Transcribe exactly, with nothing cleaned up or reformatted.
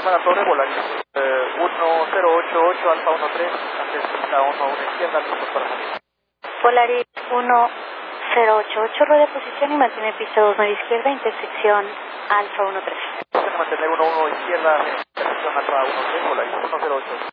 la torre, Volaris eh, uno cero ocho ocho, Alfa uno tres, antes pista uno uno izquierda, listos para salir. Volaris uno cero ocho ocho, rueda de posición y mantiene pista dos nueve izquierda, intersección Alfa uno tres. Mantener uno uno izquierda, intersección Alfa uno tres, Volaris uno cero ocho ocho.